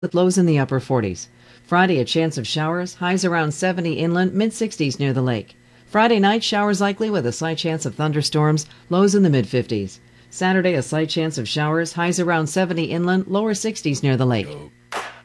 with lows in the upper 40s. Friday, a chance of showers, highs around 70 inland, mid-60s near the lake. Friday night, showers likely with a slight chance of thunderstorms, lows in the mid-50s. Saturday, a slight chance of showers, highs around 70 inland, lower 60s near the lake.